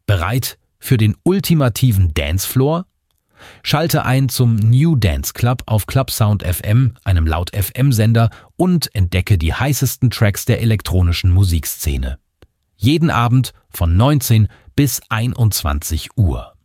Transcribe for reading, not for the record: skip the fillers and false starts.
Bereit für den ultimativen Dancefloor? Schalte ein zum New Dance Club auf Clubsound FM, einem Laut-FM-Sender, und entdecke die heißesten Tracks der elektronischen Musikszene. Jeden Abend von 19 bis 21 Uhr.